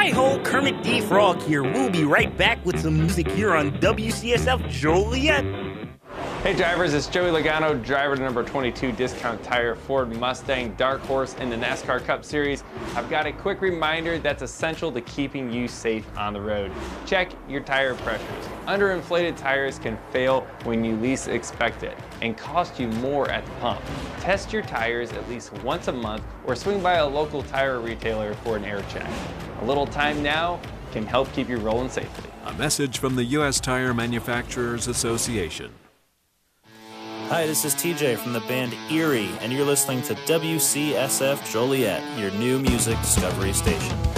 Hi-ho, Kermit D. Frog here. We'll be right back with some music here on WCSF Joliet. Hey drivers, it's Joey Logano, driver to number 22 Discount Tire Ford Mustang Dark Horse in the NASCAR Cup Series. I've got a quick reminder that's essential to keeping you safe on the road. Check your tire pressures. Underinflated tires can fail when you least expect it and cost you more at the pump. Test your tires at least once a month or swing by a local tire retailer for an air check. A little time now can help keep you rolling safely. A message from the U.S. Tire Manufacturers Association. Hi, this is TJ from the band Erie, and you're listening to WCSF Joliet, your new music discovery station.